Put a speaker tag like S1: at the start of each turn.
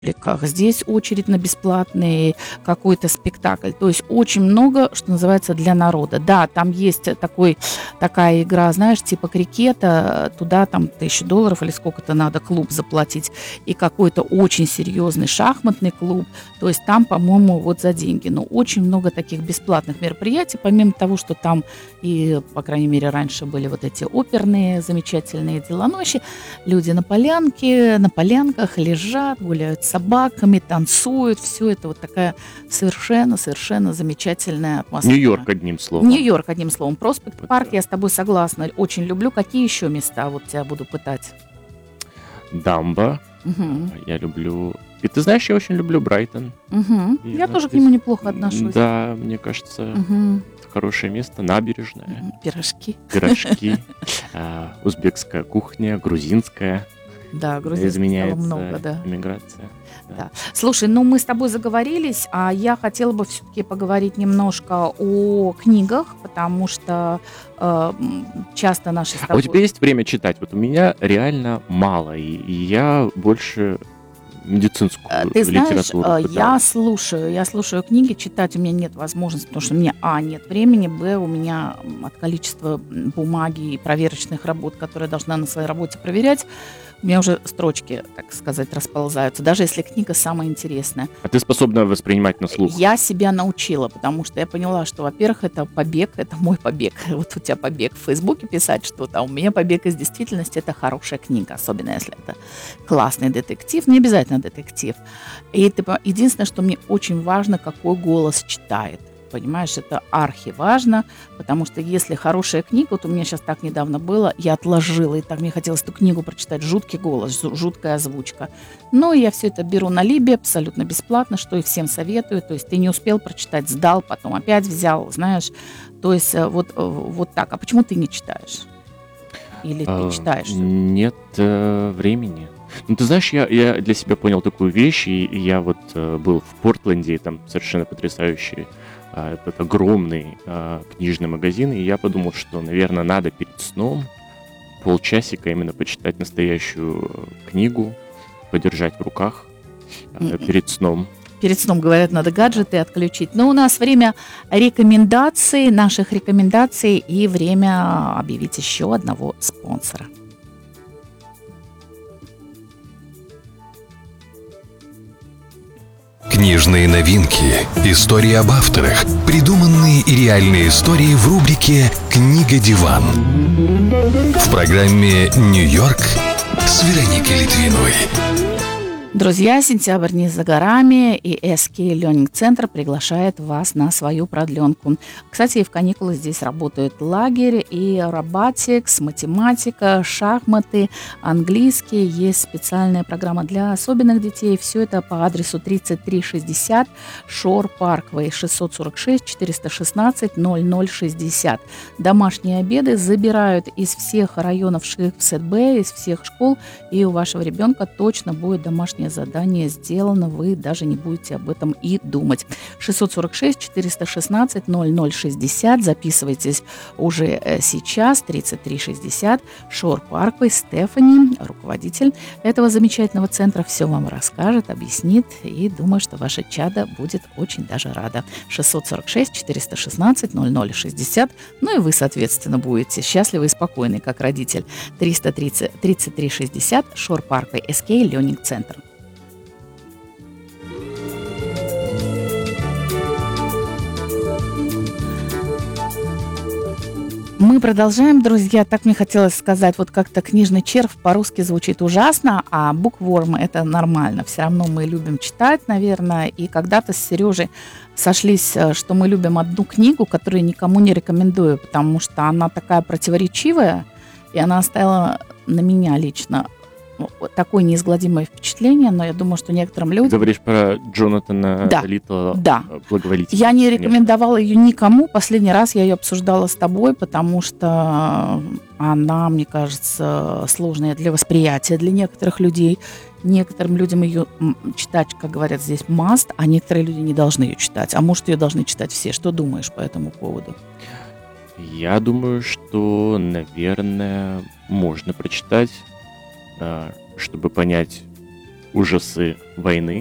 S1: республиках, здесь очередь на бесплатный какой-то спектакль. То есть очень много, что называется, для народа. Да, там есть такая игра, знаешь, типа крикета, туда там $1000 или сколько-то надо клуб заплатить, и какой-то очень серьезный шахматный клуб. То есть там, по-моему, вот за деньги. Но очень много таких бесплатных мероприятий, помимо того, что там и, по крайней мере, раньше были вот эти оперные замечательные дела ночи. Люди на полянках лежат, гуляют с собаками, танцуют. Все это вот такая совершенно замечательная атмосфера.
S2: Нью-Йорк, одним словом.
S1: Нью-Йорк, одним словом. Проспект Парк, я с тобой согласна, очень люблю. Какие еще места вот тебя буду пытать?
S2: Дамба. Я люблю... И ты знаешь, я очень люблю Брайтон.
S1: Я тоже к нему неплохо отношусь.
S2: Да, мне кажется, это хорошее место. Набережная.
S1: Пирожки.
S2: Узбекская кухня, грузинская.
S1: Да, грузинского много, да.
S2: Иммиграция.
S1: Да. Слушай, мы с тобой заговорились, а я хотела бы все-таки поговорить немножко о книгах, потому что часто наши с тобой...
S2: А у тебя есть время читать? Вот у меня реально мало, и я больше медицинскую
S1: Ты знаешь,
S2: литературу
S1: я слушаю книги, читать у меня нет возможности, потому что у меня, нет времени, у меня от количества бумаги и проверочных работ, которые я должна на своей работе проверять, у меня уже строчки, так сказать, расползаются, даже если книга самая интересная.
S2: А ты способна воспринимать на слух?
S1: Я себя научила, потому что я поняла, что, во-первых, это побег, это мой побег. Вот у тебя побег в Фейсбуке писать что-то, а у меня побег из действительности – это хорошая книга, особенно если это классный детектив, не обязательно детектив. И единственное, что мне очень важно, какой голос читает. Понимаешь, это архиважно, потому что если хорошая книга, вот у меня сейчас так недавно было, я отложила, и так мне хотелось эту книгу прочитать, жуткий голос, жуткая озвучка. Но я все это беру на Либе абсолютно бесплатно, что и всем советую, то есть ты не успел прочитать, сдал, потом опять взял, знаешь, то есть вот так. А почему ты не читаешь? Или ты читаешь?
S2: Нет времени. Ну, ты знаешь, я для себя понял такую вещь, и я вот был в Портленде, и там совершенно потрясающий этот огромный книжный магазин, и я подумал, что, наверное, надо перед сном полчасика именно почитать настоящую книгу, подержать в руках перед сном.
S1: Перед сном, говорят, надо гаджеты отключить. Но у нас время наших рекомендаций, и время объявить еще одного спонсора.
S3: Книжные новинки, истории об авторах, придуманные и реальные истории в рубрике «Книга Диван». В программе «Нью-Йорк» с Вероникой Литвиновой.
S1: Друзья, сентябрь не за горами, и SK Learning Center приглашает вас на свою продленку. Кстати, и в каникулы здесь работает лагерь, и робатикс, математика, шахматы, английский. Есть специальная программа для особенных детей. Все это по адресу 3360 Шор Парквей, 646-416-0060. Домашние обеды забирают из всех районов Шихфсет-Б, из всех школ, и у вашего ребенка точно будет домашнее задание сделано, вы даже не будете об этом и думать. 646-416-0060, записывайтесь уже сейчас, 3360, Шор Парквей. Стефани, руководитель этого замечательного центра, все вам расскажет, объяснит, и думаю, что ваша чадо будет очень даже рада. 646-416-0060, ну и вы, соответственно, будете счастливы и спокойны, как родитель. 3360, Шор Парквей, SK Learning Center. Мы продолжаем, друзья. Так мне хотелось сказать, вот как-то книжный червь по-русски звучит ужасно, а букворм – это нормально. Все равно мы любим читать, наверное. И когда-то с Сережей сошлись, что мы любим одну книгу, которую никому не рекомендую, потому что она такая противоречивая, и она оставила на меня лично такое неизгладимое впечатление, но я думаю, что некоторым людям...
S2: Ты говоришь про Джонатана Литла, Благоволителя.
S1: Я не рекомендовала ее никому. Последний раз я ее обсуждала с тобой, потому что она, мне кажется, сложная для восприятия для некоторых людей. Некоторым людям ее читать, как говорят здесь, must, а некоторые люди не должны ее читать. А может, ее должны читать все. Что думаешь по этому поводу?
S2: Я думаю, что, наверное, можно прочитать, чтобы понять ужасы войны,